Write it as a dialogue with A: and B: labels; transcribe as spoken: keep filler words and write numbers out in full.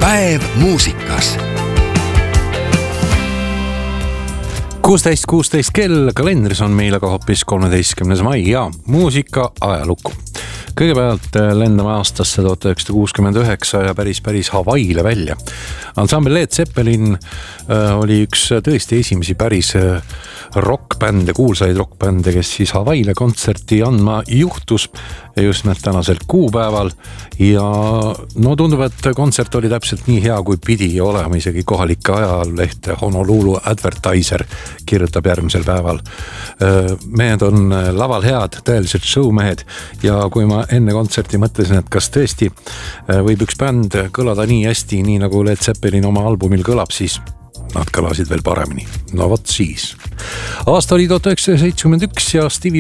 A: Päev muusikas.
B: kuusteist kuusteist kell, kalendris on meil aga hoopis kolmeteistkümnes mai ja muusika ajalukku. Kõigepealt lendame aastasse tuhat üheksasada kuuskümmend üheksa ja päris päris Hawaiile välja. Ansambel Led Zeppelin oli üks tõesti esimesi päris rockbände, kuulsaid rockbände, kes siis Hawaiile kontserti andma juhtus just need tänasel kuupäeval ja no tundub, et kontsert oli täpselt nii hea, kui pidi olema, isegi kohalike ajaleht Honolulu Advertiser kirjutab järgmisel päeval. Mehed on laval head, tõeliselt showmehed ja kui ma enne kontserti mõtlesin, et kas tõesti võib üks bänd kõlada nii hästi, nii nagu Led Zeppelin oma albumil kõlab, siis nad kõlasid veel paremini. No vot siis. Aasta oli tuhat üheksasada seitsekümmend üks ja Stevie